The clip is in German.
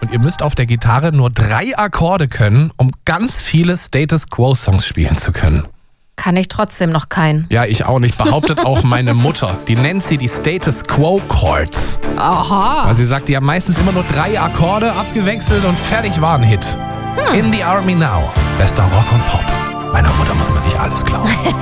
ihr müsst auf der Gitarre nur 3 Akkorde können, um ganz viele Status Quo-Songs spielen zu können. Kann ich trotzdem noch keinen. Ja, ich auch nicht. Behauptet auch meine Mutter. Die nennt sie die Status Quo Chords. Aha. Weil sie sagt, die haben meistens immer nur 3 Akkorde abgewechselt und fertig war ein Hit. In the Army Now. Bester Rock und Pop. Meiner Mutter muss man nicht alles glauben.